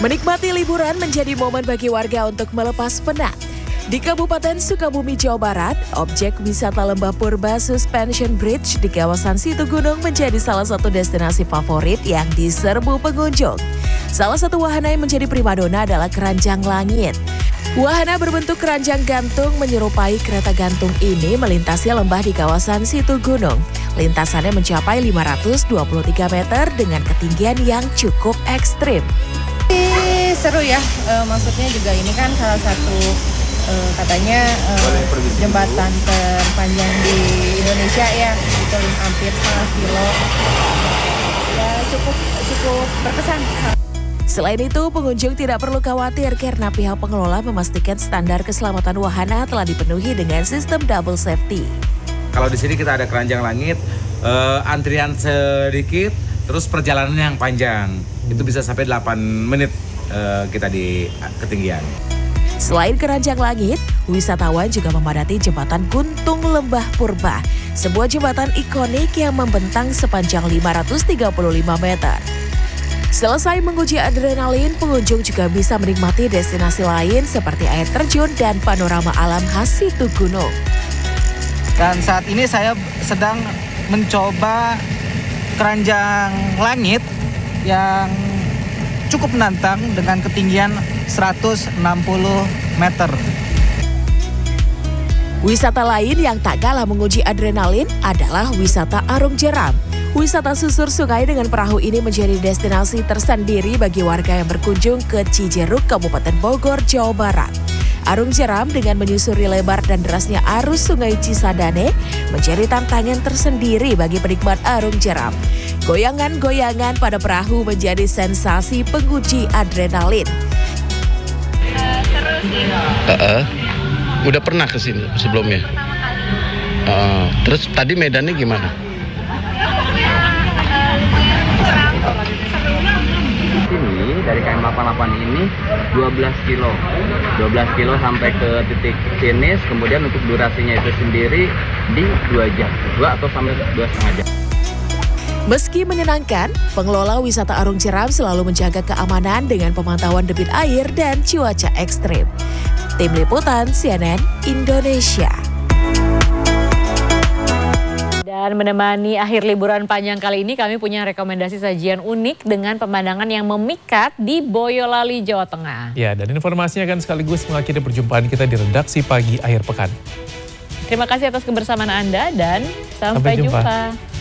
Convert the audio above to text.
Menikmati liburan menjadi momen bagi warga untuk melepas penat. Di Kabupaten Sukabumi, Jawa Barat, objek wisata Lembah Purba Suspension Bridge di kawasan Situ Gunung menjadi salah satu destinasi favorit yang diserbu pengunjung. Salah satu wahana yang menjadi primadona adalah keranjang langit. Wahana berbentuk keranjang gantung menyerupai kereta gantung ini melintasi lembah di kawasan Situ Gunung. Lintasannya mencapai 523 meter dengan ketinggian yang cukup ekstrim. Seru ya, maksudnya juga ini kan salah satu katanya jembatan terpanjang di Indonesia ya, itu hampir 5 kilo. Ya cukup berkesan. Selain itu, pengunjung tidak perlu khawatir karena pihak pengelola memastikan standar keselamatan wahana telah dipenuhi dengan sistem double safety. Kalau di sini kita ada keranjang langit, antrian sedikit, terus perjalanan yang panjang. Itu bisa sampai 8 menit kita di ketinggian. Selain keranjang langit, wisatawan juga memadati jembatan Guntung Lembah Purba, sebuah jembatan ikonik yang membentang sepanjang 535 meter. Selesai menguji adrenalin, pengunjung juga bisa menikmati destinasi lain seperti air terjun dan panorama alam khas Situ Gunung. Dan saat ini saya sedang mencoba keranjang langit yang cukup menantang dengan ketinggian 160 meter. Wisata lain yang tak kalah menguji adrenalin adalah wisata Arung Jeram. Wisata susur sungai dengan perahu ini menjadi destinasi tersendiri bagi warga yang berkunjung ke Cijeruk, Kabupaten Bogor, Jawa Barat. Arung Jeram dengan menyusuri lebar dan derasnya arus sungai Cisadane menjadi tantangan tersendiri bagi penikmat Arung Jeram. Goyangan-goyangan pada perahu menjadi sensasi penguji adrenalin. Seru sih. Udah pernah ke sini sebelumnya? Terus tadi medannya gimana? Sini dari KM 88 ini 12 kilo sampai ke titik finish, kemudian untuk durasinya itu sendiri di 2 jam, 2 atau sampai 2,5 jam. Meski menyenangkan, pengelola wisata Arung Jeram selalu menjaga keamanan dengan pemantauan debit air dan cuaca ekstrim. Tim Liputan CNN Indonesia. Dan menemani akhir liburan panjang kali ini, kami punya rekomendasi sajian unik dengan pemandangan yang memikat di Boyolali, Jawa Tengah. Ya, dan informasinya akan sekaligus mengakhiri perjumpaan kita di redaksi pagi akhir pekan. Terima kasih atas kebersamaan Anda dan sampai jumpa.